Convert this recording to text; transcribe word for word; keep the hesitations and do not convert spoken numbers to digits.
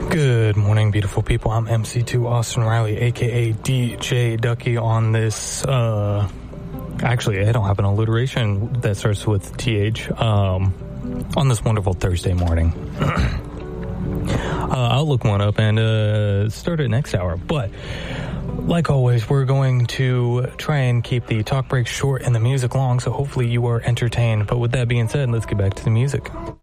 Good morning, beautiful people. I'm M C two Austin Riley, aka D J Ducky on this, uh, actually, I don't have an alliteration that starts with T H, um, on this wonderful Thursday morning. uh, I'll look one up and, uh, start it next hour, but like always, we're going to try and keep the talk breaks short and the music long, so hopefully you are entertained. But with that being said, let's get back to the music.